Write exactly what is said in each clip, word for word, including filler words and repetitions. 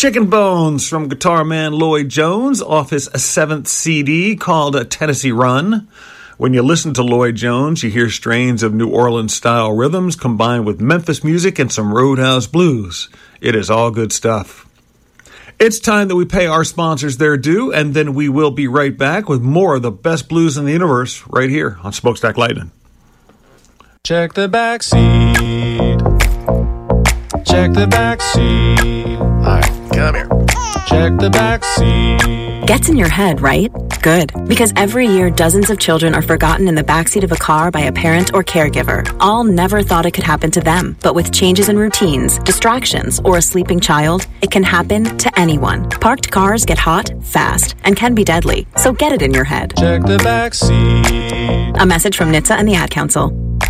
Chicken Bones from guitar man Lloyd Jones off his seventh C D called Tennessee Run. When you listen to Lloyd Jones, you hear strains of New Orleans-style rhythms combined with Memphis music and some Roadhouse blues. It is all good stuff. It's time that we pay our sponsors their due, and then we will be right back with more of the best blues in the universe right here on Smokestack Lightning. Check the back seat. Check the back seat. All right, come here. Check the back seat. Gets in your head, right? Good. Because every year, dozens of children are forgotten in the backseat of a car by a parent or caregiver. All never thought it could happen to them. But with changes in routines, distractions, or a sleeping child, it can happen to anyone. Parked cars get hot, fast, and can be deadly. So get it in your head. Check the back seat. A message from N H T S A and the Ad Council.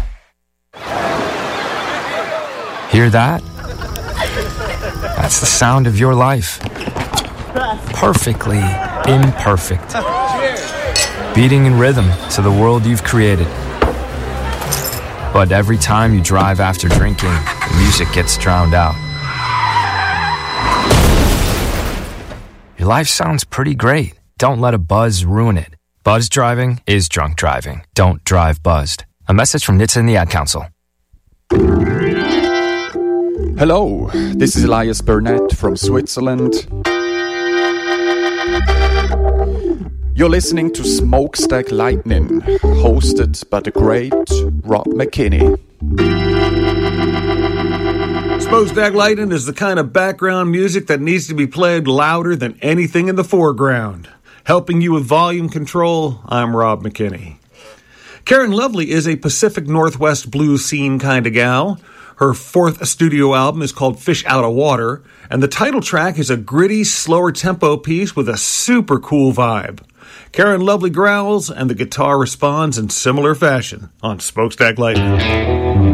Hear that? That's the sound of your life. Perfectly imperfect. Beating in rhythm to the world you've created. But every time you drive after drinking, the music gets drowned out. Your life sounds pretty great. Don't let a buzz ruin it. Buzz driving is drunk driving. Don't drive buzzed. A message from N H T S A and the Ad Council. Hello, this is Elias Burnett from Switzerland. You're listening to Smokestack Lightning, hosted by the great Rob McKinney. Smokestack Lightning is the kind of background music that needs to be played louder than anything in the foreground. Helping you with volume control, I'm Rob McKinney. Karen Lovely is a Pacific Northwest blues scene kind of gal. Her fourth studio album is called Fish Out of Water, and the title track is a gritty, slower tempo piece with a super cool vibe. Karen Lovely growls, and the guitar responds in similar fashion on Smokestack Lightning.